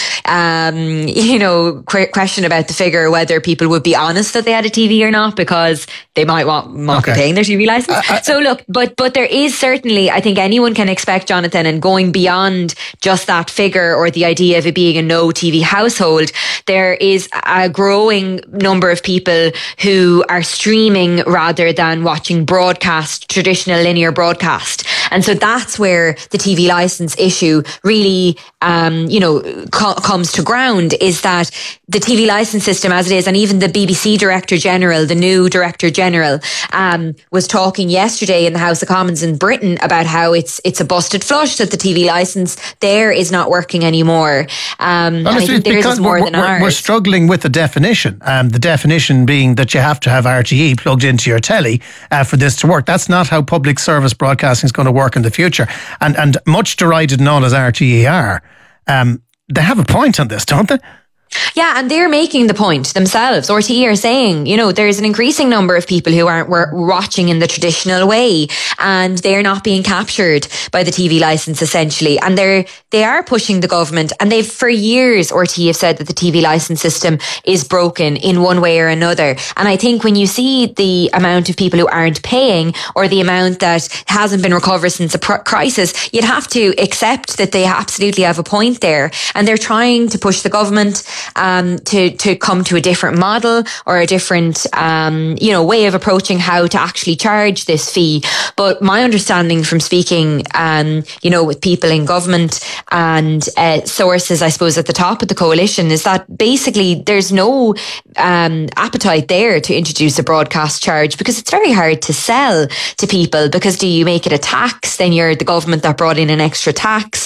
Speaker 19: question about the figure, whether people would be honest that they had a TV or not, because they might not be paying their TV license. So look, but there is certainly, I think anyone can expect, Jonathan, and going beyond just that figure or the idea of it being a no TV household, there is a growing number of people who are streaming rather than watching traditional linear broadcast. And so that's where the TV license issue really, comes to ground, is that the TV license system as it is, and even the BBC Director General, the new Director General, was talking yesterday in the House of Commons in Britain about how it's a busted flush, that the TV license there is not working anymore. And I think theirs is more than ours.
Speaker 1: We're struggling with the definition. The definition being that you have to have RTE plugged into your telly for this to work. That's not how public service broadcasting is going to work in the future. And much derided and all as RTE are, they have a point on this, don't they?
Speaker 19: Yeah, and they're making the point themselves. RTE are saying, there's an increasing number of people who aren't watching in the traditional way, and they're not being captured by the TV license, essentially. And they are pushing the government, and they've for years, RTE have said that the TV license system is broken in one way or another. And I think when you see the amount of people who aren't paying, or the amount that hasn't been recovered since the crisis, you'd have to accept that they absolutely have a point there. And they're trying to push the government to come to a different model or a different, way of approaching how to actually charge this fee. But my understanding from speaking, with people in government and sources, I suppose, at the top of the coalition, is that basically there's no appetite there to introduce a broadcast charge, because it's very hard to sell to people. Because do you make it a tax? Then you're the government that brought in an extra tax.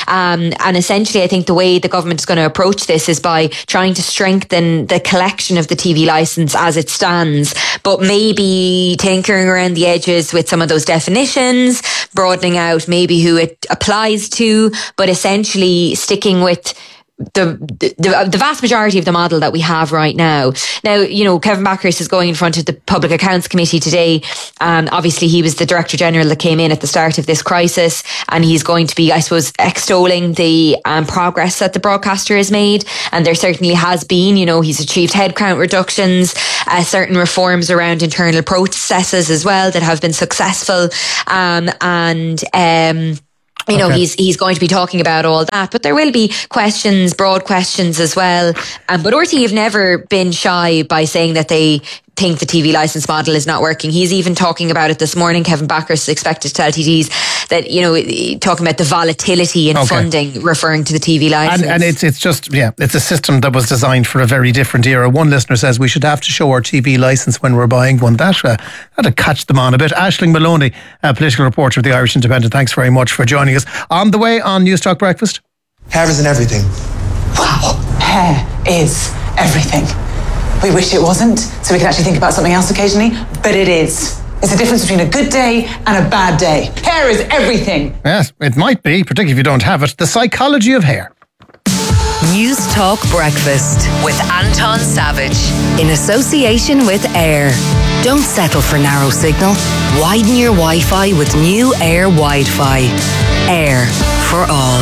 Speaker 19: And essentially, I think the way the government is going to approach this is by trying to strengthen the collection of the TV licence as it stands, but maybe tinkering around the edges with some of those definitions, broadening out maybe who it applies to, but essentially sticking with the vast majority of the model that we have right now. Now, Kevin Backhurst is going in front of the Public Accounts Committee today. Obviously, he was the Director General that came in at the start of this crisis, and he's going to be, I suppose, extolling the progress that the broadcaster has made. And there certainly has been, he's achieved headcount reductions, certain reforms around internal processes as well that have been successful. He's going to be talking about all that, but there will be questions, broad questions as well. But RTÉ have never been shy by saying that they think the TV licence model is not working. He's even talking about it this morning. Kevin Backhurst is expected to tell TDs that, talking about the volatility in funding, referring to the TV licence.
Speaker 1: And it's just, it's a system that was designed for a very different era. One listener says we should have to show our TV licence when we're buying one. That'd catch them on a bit. Aisling Maloney, political reporter of the Irish Independent, thanks very much for joining us. On the way on News Talk Breakfast.
Speaker 20: Hair isn't everything.
Speaker 21: Wow, hair is everything. We wish it wasn't, so we can actually think about something else occasionally, but it is. It's the difference between a good day and a bad day. Hair is everything.
Speaker 1: Yes, it might be, particularly if you don't have it. The psychology of hair.
Speaker 4: News Talk Breakfast with Anton Savage in association with Air. Don't settle for narrow signal. Widen your Wi-Fi with new Air Wi-Fi. Air for all.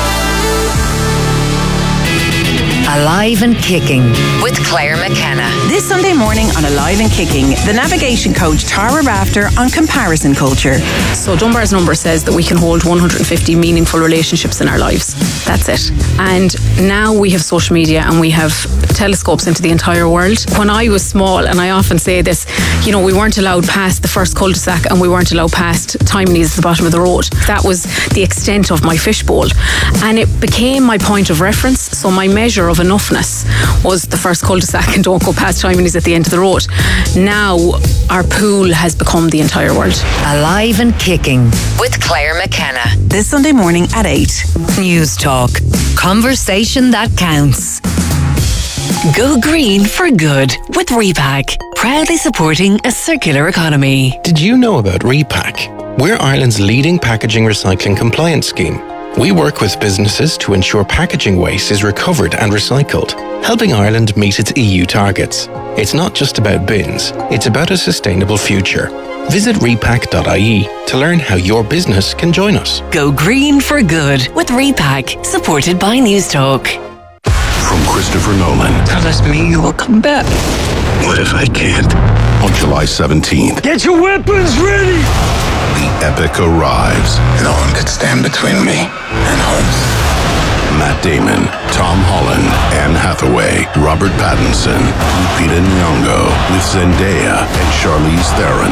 Speaker 4: Alive and Kicking with Claire McKenna.
Speaker 22: This Sunday morning on Alive and Kicking, the navigation coach Tara Rafter on comparison culture.
Speaker 23: So Dunbar's number says that we can hold 150 meaningful relationships in our lives. That's it. And now we have social media and we have telescopes into the entire world. When I was small, and I often say this, we weren't allowed past the first cul-de-sac and we weren't allowed past Timonies at the bottom of the road. That was the extent of my fishbowl. And it became my point of reference. So my measure of enoughness was the first cul-de-sac and don't go past Timonies at the end of the road. Now our pool has become the entire world.
Speaker 4: Alive and Kicking with Claire McKenna.
Speaker 22: This Sunday morning at 8.
Speaker 4: News Talk. Conversation that counts. Go green for good with Repack. Proudly supporting a circular economy.
Speaker 24: Did you know about Repack? We're Ireland's leading packaging recycling compliance scheme. We work with businesses to ensure packaging waste is recovered and recycled, helping Ireland meet its EU targets. It's not just about bins, it's about a sustainable future. Visit repack.ie to learn how your business can join us.
Speaker 4: Go green for good with Repack, supported by News Talk.
Speaker 25: From Christopher Nolan.
Speaker 21: That doesn't mean you will come back.
Speaker 25: What if I can't? On July 17th.
Speaker 21: Get your weapons ready!
Speaker 25: The epic arrives. No one could stand between me and home. Matt Damon, Tom Holland, Anne Hathaway, Robert Pattinson, Lupita Nyong'o, with Zendaya and Charlize Theron.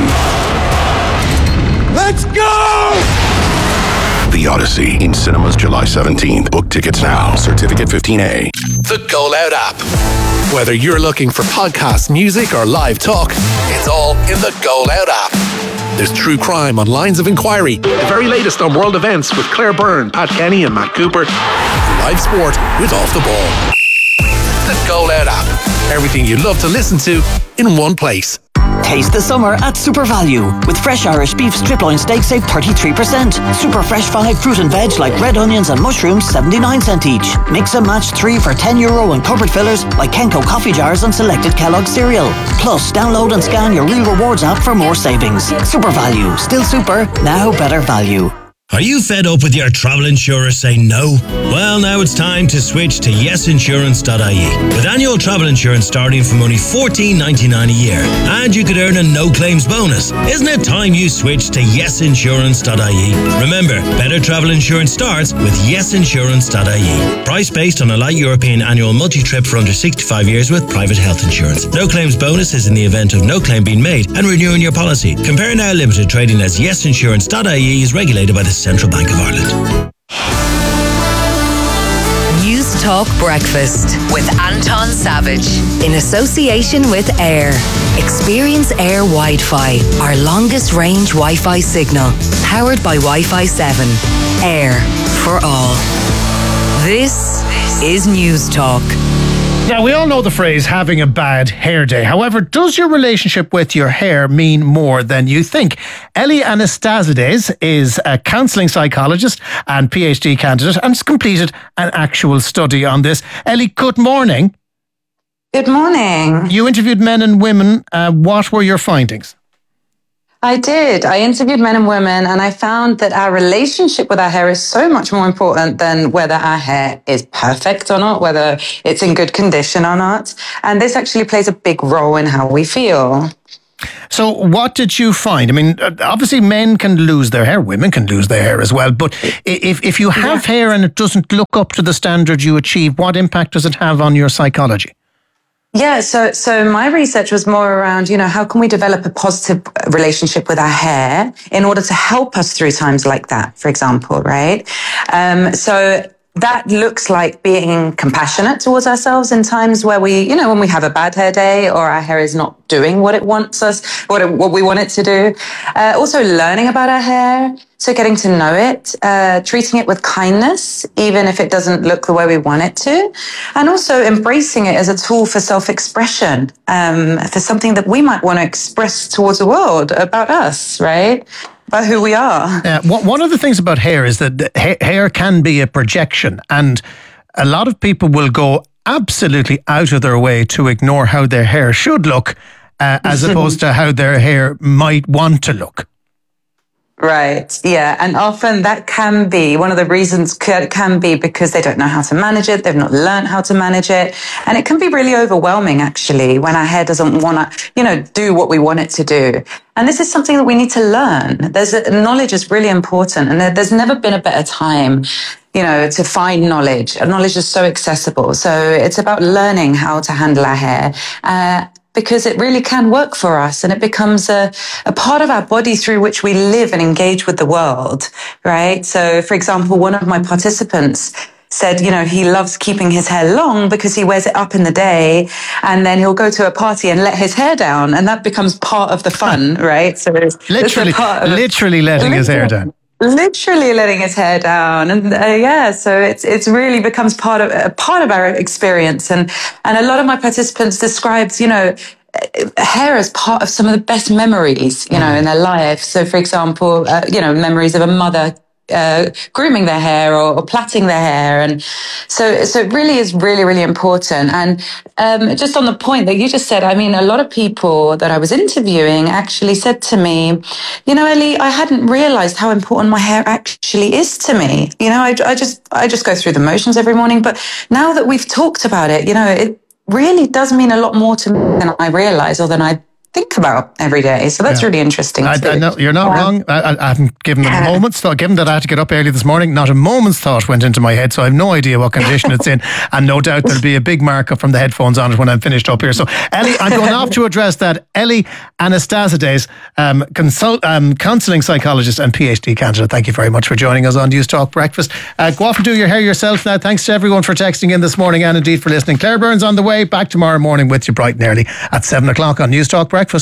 Speaker 21: Let's go!
Speaker 25: The Odyssey in cinemas July 17th. Book tickets now. Certificate 15A.
Speaker 26: The Go Loud app. Whether you're looking for podcasts, music, or live talk, it's all in the Go Loud app. There's true crime on Lines of Inquiry, the very latest on world events with Claire Byrne, Pat Kenny, and Matt Cooper, live sport with Off the Ball. The Go Loud app. Everything you love to listen to in one place.
Speaker 22: Taste the summer at Super Value. With fresh Irish beef strip loin steak save 33%. Super fresh 5 fruit and veg like red onions and mushrooms 79¢ each. Mix and match 3 for €10 and cupboard fillers like Kenco coffee jars and selected Kellogg cereal. Plus, download and scan your Real Rewards app for more savings. Super Value. Still super, now better value.
Speaker 9: Are you fed up with your travel insurer saying no? Well, now it's time to switch to yesinsurance.ie. With annual travel insurance starting from only $14.99 a year. And you could earn a no-claims bonus. Isn't it time you switched to yesinsurance.ie? Remember, better travel insurance starts with yesinsurance.ie. Price based on a light European annual multi-trip for under 65 years with private health insurance. No-claims bonus is in the event of no claim being made and renewing your policy. Compare Now Limited, trading as yesinsurance.ie, is regulated by the Central Bank of Ireland.
Speaker 4: News Talk Breakfast with Anton Savage in association with Air. Experience Air Wi-Fi, our longest range Wi-Fi signal, powered by Wi-Fi 7. Air for all. This is News Talk.
Speaker 1: Now, we all know the phrase having a bad hair day. However, does your relationship with your hair mean more than you think? Ellie Anastasiades is a counselling psychologist and PhD candidate and has completed an actual study on this. Ellie, good morning.
Speaker 21: Good morning.
Speaker 1: You interviewed men and women. What were your findings?
Speaker 21: I did. I interviewed men and women, and I found that our relationship with our hair is so much more important than whether our hair is perfect or not, whether it's in good condition or not. And this actually plays a big role in how we feel.
Speaker 1: So what did you find? I mean, obviously men can lose their hair, women can lose their hair as well. But if you have hair and it doesn't look up to the standard you achieve, what impact does it have on your psychology?
Speaker 21: Yeah, so my research was more around, how can we develop a positive relationship with our hair in order to help us through times like that, for example, right? So that looks like being compassionate towards ourselves in times where when we have a bad hair day or our hair is not doing what it wants us, what we want it to do. Also learning about our hair. So getting to know it, treating it with kindness, even if it doesn't look the way we want it to. And also embracing it as a tool for self-expression, for something that we might want to express towards the world about us, right? About who we are.
Speaker 1: One of the things about hair is that hair can be a projection, and a lot of people will go absolutely out of their way to ignore how their hair should look, as opposed to how their hair might want to look.
Speaker 21: Right. Yeah. And often that can be one of the reasons can be because they don't know how to manage it. They've not learned how to manage it. And it can be really overwhelming, actually, when our hair doesn't want to, do what we want it to do. And this is something that we need to learn. Knowledge is really important. And there's never been a better time, to find knowledge. Knowledge is so accessible. So it's about learning how to handle our hair. Because it really can work for us, and it becomes a part of our body through which we live and engage with the world, right? So, for example, one of my participants said, he loves keeping his hair long because he wears it up in the day, and then he'll go to a party and let his hair down, and that becomes part of the fun, right? So
Speaker 1: literally letting his hair down.
Speaker 21: Literally letting his hair down, and so it's really becomes part of our experience, and a lot of my participants described, hair as part of some of the best memories, in their life. So, for example, memories of a mother grooming their hair or plaiting their hair, and so it really is really, really important. And just on the point that you just said, I mean, a lot of people that I was interviewing actually said to me, Ellie, I hadn't realized how important my hair actually is to me. I just go through the motions every morning, but now that we've talked about it, it really does mean a lot more to me than I realize or than I think about every day. So that's really interesting.
Speaker 1: I know, you're not wrong. I haven't given it a moment's thought. Given that I had to get up early this morning, not a moment's thought went into my head. So I have no idea what condition it's in. And no doubt there'll be a big markup from the headphones on it when I'm finished up here. So Ellie, I'm going off to address that. Ellie Anastasiades, counselling psychologist and PhD candidate. Thank you very much for joining us on News Talk Breakfast. Go off and do your hair yourself now. Thanks to everyone for texting in this morning and indeed for listening. Claire Burns on the way. Back tomorrow morning with you bright and early at 7 o'clock on News Talk Breakfast.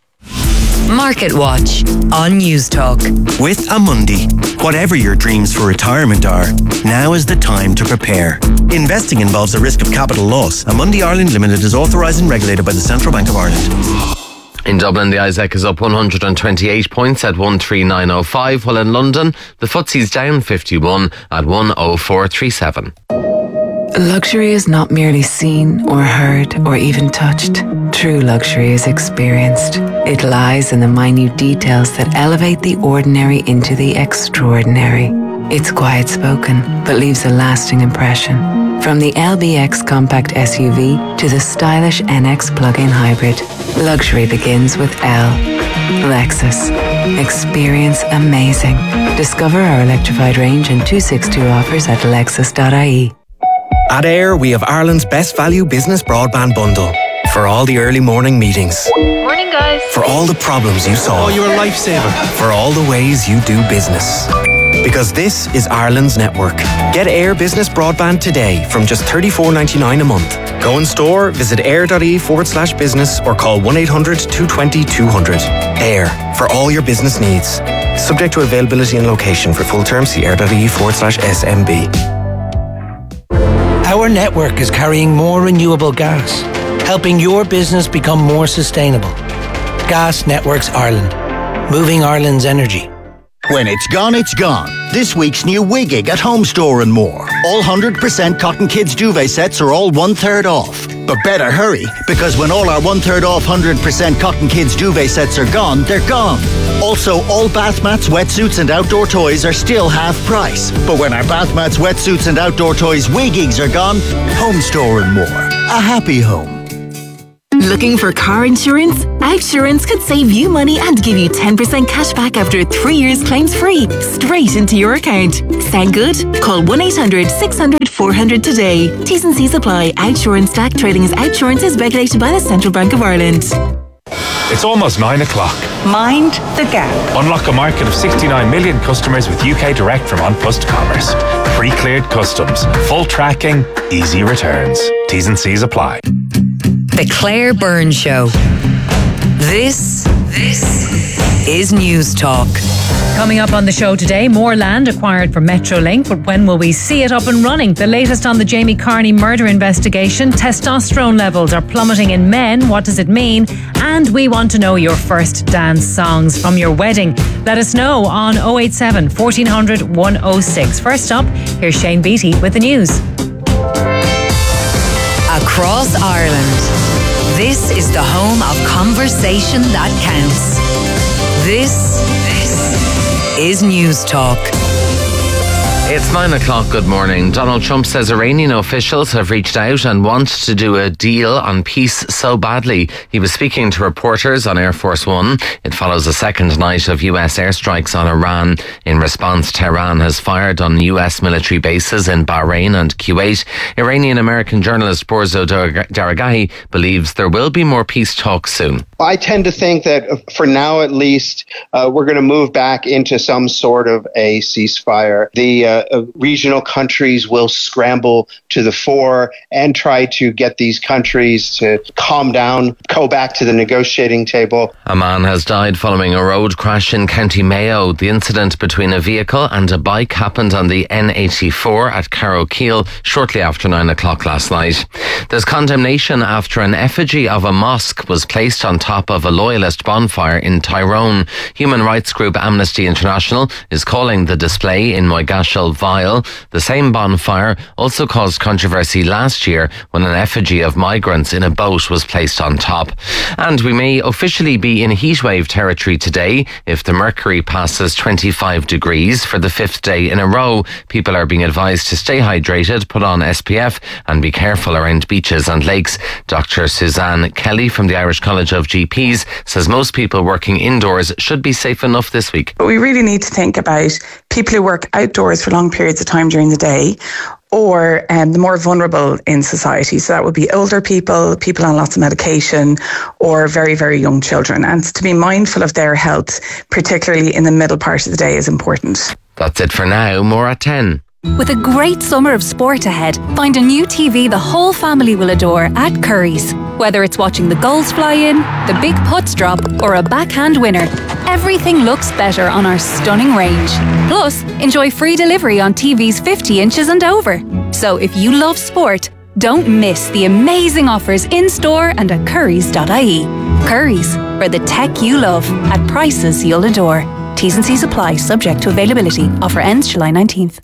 Speaker 4: Market Watch on News Talk.
Speaker 12: With Amundi, whatever your dreams for retirement are, now is the time to prepare. Investing involves a risk of capital loss. Amundi Ireland Limited is authorised and regulated by the Central Bank of Ireland.
Speaker 15: In Dublin, the ISEC is up 128 points at 139.05, while in London, the FTSE's down 51 at 104.37.
Speaker 2: Luxury is not merely seen or heard or even touched. True luxury is experienced. It lies in the minute details that elevate the ordinary into the extraordinary. It's quiet spoken, but leaves a lasting impression. From the LBX compact SUV to the stylish NX plug-in hybrid, luxury begins with L. Lexus. Experience amazing. Discover our electrified range and 262 offers at lexus.ie.
Speaker 3: At AIR, we have Ireland's best value business broadband bundle. For all the early morning meetings.
Speaker 5: Morning, guys.
Speaker 3: For all the problems you solve.
Speaker 5: Oh, you're a lifesaver.
Speaker 3: For all the ways you do business. Because this is Ireland's network. Get AIR Business Broadband today from just $34.99 a month. Go in store, visit air.ie/business or call 1-800-220-200. AIR, for all your business needs. Subject to availability and location. For full terms, see air.ie/SMB.
Speaker 5: Our network is carrying more renewable gas, helping your business become more sustainable. Gas Networks Ireland, moving Ireland's energy.
Speaker 6: When it's gone, it's gone. This week's new Wiggig at Home Store and more. All 100% Cotton Kids duvet sets are all 1/3 off. But better hurry, because when all our 1/3 off 100% Cotton Kids duvet sets are gone, they're gone. Also, all bath mats, wetsuits and outdoor toys are still half price. But when our bath mats, wetsuits and outdoor toys Wiggigs are gone, Home Store and more. A happy home.
Speaker 7: Looking for car insurance? Outsurance could save you money and give you 10% cash back after 3 years claims free, straight into your account. Sound good? Call 1-800-600-400 today. T's and C's apply. Outsurance DAC trading as Outsurance is regulated by the Central Bank of Ireland.
Speaker 8: It's almost 9 o'clock.
Speaker 10: Mind the gap.
Speaker 8: Unlock a market of 69 million customers with UK Direct from OnPlus Commerce. Pre-cleared customs, full tracking, easy returns. T's and C's apply.
Speaker 4: The Claire Byrne Show. This is News Talk.
Speaker 18: Coming up on the show today, more land acquired for Metrolink, but when will we see it up and running? The latest on the Jamie Carney murder investigation. Testosterone levels are plummeting in men. What does it mean? And we want to know your first dance songs from your wedding. Let us know on 087 1400 106. First up, here's Shane Beattie with the news.
Speaker 4: Across Ireland, this is the home of conversation that counts. This is News Talk.
Speaker 15: It's 9 o'clock. Good morning. Donald Trump says Iranian officials have reached out and want to do a deal on peace so badly. He was speaking to reporters on Air Force One. It follows a second night of US airstrikes on Iran. In response, Tehran has fired on US military bases in Bahrain and Kuwait. Iranian-American journalist Borzo Daragahi believes there will be more peace talks soon.
Speaker 20: I tend to think that for now, at least, we're going to move back into some sort of a ceasefire. The regional countries will scramble to the fore and try to get these countries to calm down, go back to the negotiating table.
Speaker 15: A man has died following a road crash in County Mayo. The incident between a vehicle and a bike happened on the N84 at Carrowkeel shortly after 9 o'clock last night. There's condemnation after an effigy of a mosque was placed on top of a loyalist bonfire in Tyrone. Human rights group Amnesty International is calling the display in Moygashel vile. The same bonfire also caused controversy last year when an effigy of migrants in a boat was placed on top. And we may officially be in heatwave territory today if the mercury passes 25 degrees for the 5th day in a row. People are being advised to stay hydrated, put on SPF and be careful around beaches and lakes. Dr. Suzanne Kelly from the Irish College of GPs says most people working indoors should be safe enough this week.
Speaker 21: But we really need to think about people who work outdoors for long periods of time during the day, or the more vulnerable in society. So that would be older people, people on lots of medication, or very, very young children. And to be mindful of their health, particularly in the middle part of the day, is important.
Speaker 15: That's it for now. More at 10.
Speaker 27: With a great summer of sport ahead, find a new TV the whole family will adore at Curry's. Whether it's watching the goals fly in, the big putts drop, or a backhand winner, everything looks better on our stunning range. Plus, enjoy free delivery on TVs 50 inches and over. So if you love sport, don't miss the amazing offers in-store and at currys.ie. Curry's, for the tech you love at prices you'll adore. T's and C's apply, subject to availability. Offer ends July 19th.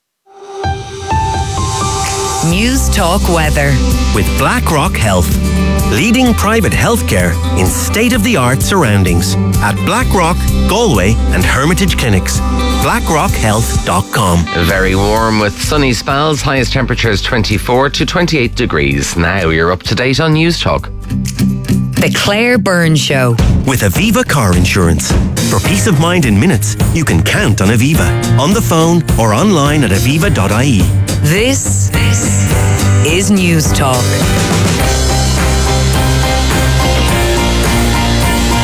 Speaker 4: News Talk weather.
Speaker 12: With BlackRock Health, leading private healthcare in state-of-the-art surroundings at BlackRock, Galway and Hermitage Clinics. BlackRockHealth.com.
Speaker 15: Very warm with sunny spells. Highest temperatures 24 to 28 degrees. Now you're up to date on News Talk.
Speaker 4: The Claire Byrne Show.
Speaker 12: With Aviva Car Insurance. For peace of mind in minutes, you can count on Aviva. On the phone or online at aviva.ie.
Speaker 4: This is News Talk.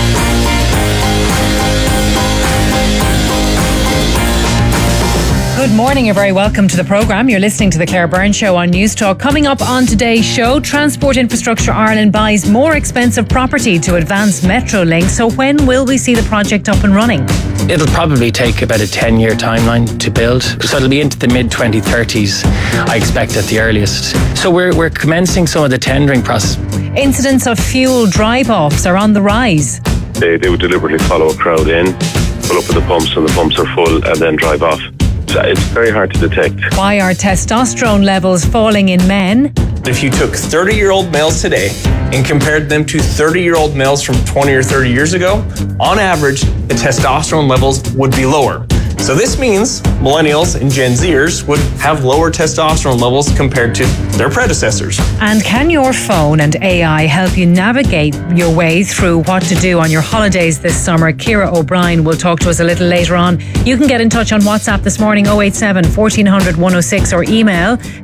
Speaker 18: Good morning. You're very welcome to the programme. You're listening to the Claire Byrne Show on News Talk. Coming up on today's show, Transport Infrastructure Ireland buys more expensive property to advance Metrolink. So when will we see the project up and running?
Speaker 10: It'll probably take about a 10-year timeline to build. So it'll be into the mid-2030s, I expect, at the earliest. So we're commencing some of the tendering process.
Speaker 18: Incidents of fuel drive-offs are on the rise.
Speaker 11: They would deliberately follow a crowd in, pull up at the pumps and the pumps are full, and then drive off. So it's very hard to detect.
Speaker 18: Why are testosterone levels falling in men?
Speaker 13: If you took 30-year-old males today and compared them to 30-year-old males from 20 or 30 years ago, on average, the testosterone levels would be lower. So this means millennials and Gen Zers would have lower testosterone levels compared to their predecessors.
Speaker 18: And can your phone and AI help you navigate your way through what to do on your holidays this summer? Ciara O'Brien will talk to us a little later on. You can get in touch on WhatsApp this morning, 087 1400 106, or email